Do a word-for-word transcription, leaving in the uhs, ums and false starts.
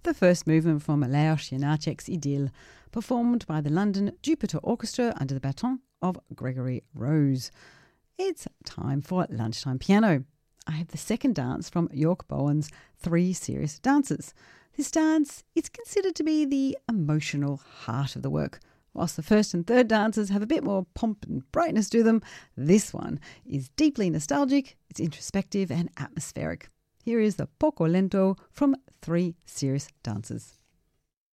the first movement from Aleš Janáček's Idyll, performed by the London Jupiter Orchestra under the baton of Gregory Rose. It's time for Lunchtime Piano. I have the second dance from York Bowen's Three Serious Dances. This dance is considered to be the emotional heart of the work. Whilst the first and third dances have a bit more pomp and brightness to them, this one is deeply nostalgic, it's introspective and atmospheric. Here is the Poco Lento from Three Serious Dances.